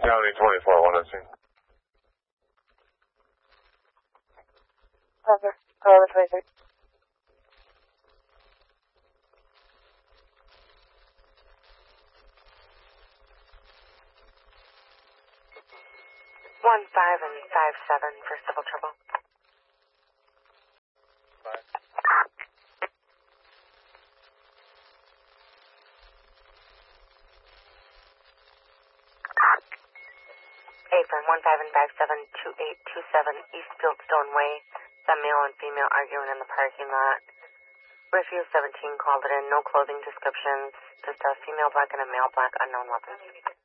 County 24, 102. Over. 1123. 15 and 57 for civil trouble. 5. Apron 15 and 57, 2827 East Fieldstone Way. Some male and female arguing in the parking lot. Refuse 17 called it in. No clothing descriptions. Just a female black and a male black, unknown weapons.